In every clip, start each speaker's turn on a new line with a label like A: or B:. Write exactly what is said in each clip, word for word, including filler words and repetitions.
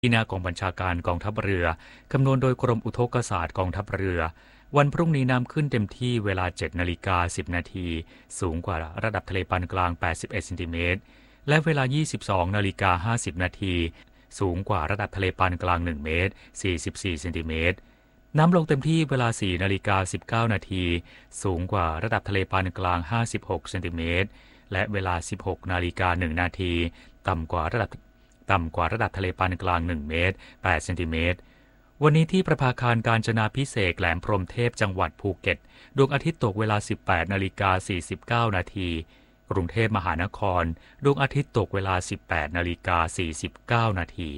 A: ที่หน้ากองบัญชาการกองทัพเรือคำนวณโดยกรมอุทกศาสตร์กองทัพเรือวันพรุ่งนี้น้ำขึ้นเต็มที่เวลา เจ็ดนาฬิกาสิบนาทีสูงกว่าระดับทะเลปานกลางแปดสิบเอ็ดเซนติเมตรและเวลา ยี่สิบสองนาฬิกาห้าสิบนาทีสูงกว่าระดับทะเลปานกลางหนึ่งเมตรสี่สิบสี่เซนติเมตรน้ำลงเต็มที่เวลา สี่นาฬิกาสิบเก้านาทีสูงกว่าระดับทะเลปานกลางห้าสิบหกเซนติเมตรและเวลา สิบหกนาฬิกาหนึ่งนาทีต่ำกว่าระดับต่ำกว่าระดับทะเลปานกลางหนึ่งเมตรแปดเซนติเมตรวันนี้ที่ประภาคารกาญจนาภิเษกแหลมพรหมเทพจังหวัดภูเก็ตดวงอาทิตย์ตกเวลา สิบแปดนาฬิกาสี่สิบเก้านาทีกรุงเทพมหานครดวงอาทิตย์ตกเวลา สิบแปดนาฬิกาสี่สิบเก้านาที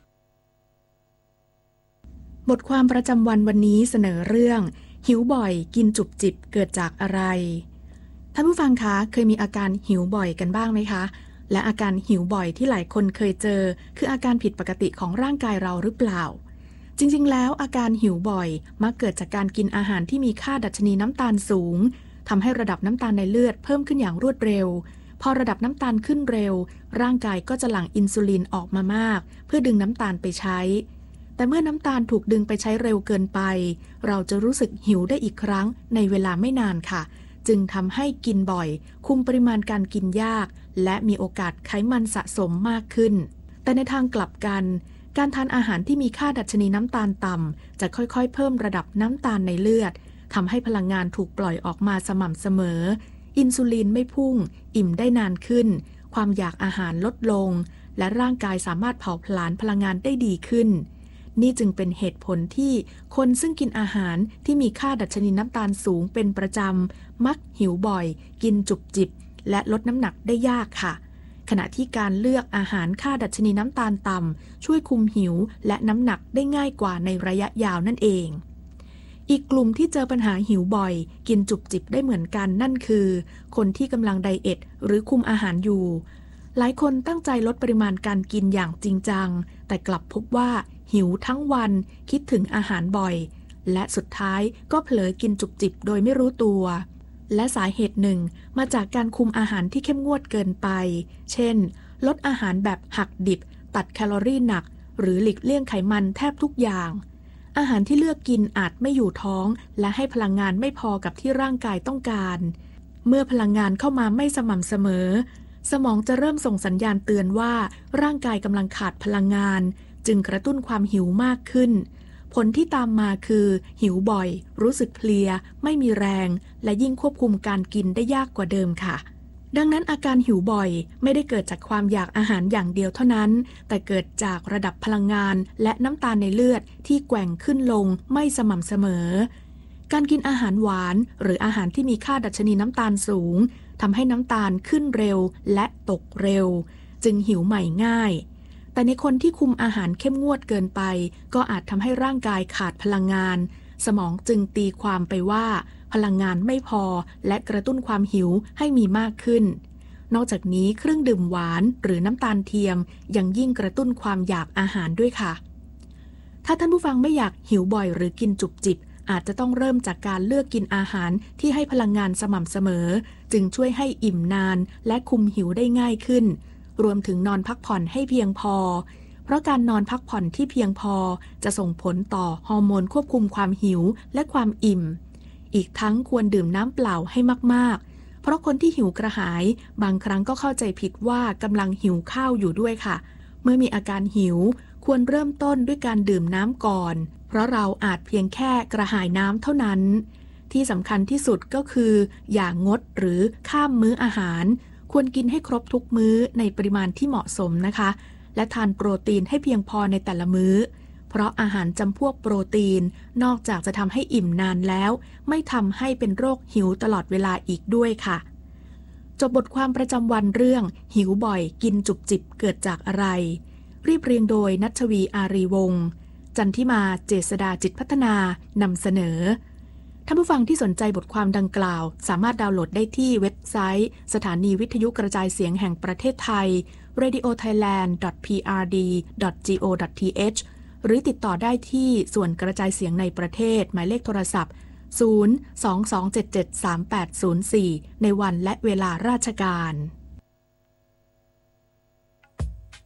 B: บทความประจำวันวันนี้เสนอเรื่องหิวบ่อยกินจุบจิบเกิดจากอะไรท่านผู้ฟังคะเคยมีอาการหิวบ่อยกันบ้างไหมคะและอาการหิวบ่อยที่หลายคนเคยเจอคืออาการผิดปกติของร่างกายเราหรือเปล่าจริงๆแล้วอาการหิวบ่อยมักเกิดจากการกินอาหารที่มีค่าดัชนีน้ำตาลสูงทำให้ระดับน้ำตาลในเลือดเพิ่มขึ้นอย่างรวดเร็วพอระดับน้ำตาลขึ้นเร็วร่างกายก็จะหลั่งอินซูลินออกมามากเพื่อดึงน้ำตาลไปใช้แต่เมื่อน้ำตาลถูกดึงไปใช้เร็วเกินไปเราจะรู้สึกหิวได้อีกครั้งในเวลาไม่นานค่ะจึงทำให้กินบ่อยคุมปริมาณการกินยากและมีโอกาสไขมันสะสมมากขึ้นแต่ในทางกลับกันการทานอาหารที่มีค่าดัชนีน้ำตาลต่ำจะค่อยๆเพิ่มระดับน้ำตาลในเลือดทำให้พลังงานถูกปล่อยออกมาสม่ำเสมออินซูลินไม่พุ่งอิ่มได้นานขึ้นความอยากอาหารลดลงและร่างกายสามารถเผาผลาญพลังงานได้ดีขึ้นนี่จึงเป็นเหตุผลที่คนซึ่งกินอาหารที่มีค่าดัชนีน้ำตาลสูงเป็นประจำมักหิวบ่อยกินจุบจิบและลดน้ำหนักได้ยากค่ะขณะที่การเลือกอาหารค่าดัชนีน้ำตาลต่ำช่วยคุมหิวและน้ำหนักได้ง่ายกว่าในระยะยาวนั่นเองอีกกลุ่มที่เจอปัญหาหิวบ่อยกินจุบจิบได้เหมือนกันนั่นคือคนที่กำลังไดเอทหรือคุมอาหารอยู่หลายคนตั้งใจลดปริมาณการกินอย่างจริงจังแต่กลับพบว่าหิวทั้งวันคิดถึงอาหารบ่อยและสุดท้ายก็เผลอกินจุบจิบโดยไม่รู้ตัวและสาเหตุหนึ่งมาจากการคุมอาหารที่เข้มงวดเกินไปเช่นลดอาหารแบบหักดิบตัดแคลอรี่หนักหรือหลีกเลี่ยงไขมันแทบทุกอย่างอาหารที่เลือกกินอาจไม่อยู่ท้องและให้พลังงานไม่พอกับที่ร่างกายต้องการเมื่อพลังงานเข้ามาไม่สม่ำเสมอสมองจะเริ่มส่งสัญญาณเตือนว่าร่างกายกำลังขาดพลังงานจึงกระตุ้นความหิวมากขึ้นผลที่ตามมาคือหิวบ่อยรู้สึกเพลียไม่มีแรงและยิ่งควบคุมการกินได้ยากกว่าเดิมค่ะดังนั้นอาการหิวบ่อยไม่ได้เกิดจากความอยากอาหารอย่างเดียวเท่านั้นแต่เกิดจากระดับพลังงานและน้ำตาลในเลือดที่แกว่งขึ้นลงไม่สม่ำเสมอการกินอาหารหวานหรืออาหารที่มีค่าดัชนีน้ำตาลสูงทำให้น้ำตาลขึ้นเร็วและตกเร็วจึงหิวใหม่ง่ายแต่ในคนที่คุมอาหารเข้มงวดเกินไปก็อาจทำให้ร่างกายขาดพลังงานสมองจึงตีความไปว่าพลังงานไม่พอและกระตุ้นความหิวให้มีมากขึ้นนอกจากนี้เครื่องดื่มหวานหรือน้ำตาลเทียมยังยิ่งกระตุ้นความอยากอาหารด้วยค่ะถ้าท่านผู้ฟังไม่อยากหิวบ่อยหรือกินจุบจิบอาจจะต้องเริ่มจากการเลือกกินอาหารที่ให้พลังงานสม่ำเสมอจึงช่วยให้อิ่มนานและคุมหิวได้ง่ายขึ้นรวมถึงนอนพักผ่อนให้เพียงพอเพราะการนอนพักผ่อนที่เพียงพอจะส่งผลต่อฮอร์โมนควบคุมความหิวและความอิ่มอีกทั้งควรดื่มน้ำเปล่าให้มากๆเพราะคนที่หิวกระหายบางครั้งก็เข้าใจผิดว่ากำลังหิวข้าวอยู่ด้วยค่ะเมื่อมีอาการหิวควรเริ่มต้นด้วยการดื่มน้ำก่อนเพราะเราอาจเพียงแค่กระหายน้ำเท่านั้นที่สำคัญที่สุดก็คืออย่างงดหรือข้ามมื้ออาหารควรกินให้ครบทุกมื้อในปริมาณที่เหมาะสมนะคะและทานโปรตีนให้เพียงพอในแต่ละมื้อเพราะอาหารจำพวกโปรตีนนอกจากจะทำให้อิ่มนานแล้วไม่ทำให้เป็นโรคหิวตลอดเวลาอีกด้วยค่ะจบบทความประจำวันเรื่องหิวบ่อยกินจุบจิบเกิดจากอะไรรีบเรียงโดยณัชวีอารีวงศ์จันทิมาเจษฎาจิตพัฒนานำเสนอท่านผู้ฟังที่สนใจบทความดังกล่าวสามารถดาวน์โหลดได้ที่เว็บไซต์สถานีวิทยุกระจายเสียงแห่งประเทศไทย เรดิโอไทยแลนด์ ดอท พี อาร์ ดี ดอท จี โอ ดอท ที เอช หรือติดต่อได้ที่ส่วนกระจายเสียงในประเทศหมายเลขโทรศัพท์ ศูนย์ สอง สอง เจ็ด เจ็ด สาม แปด ศูนย์ สี่ ในวันและเวลาราชการ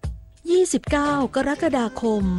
C: ยี่สิบเก้า กรกฎาคม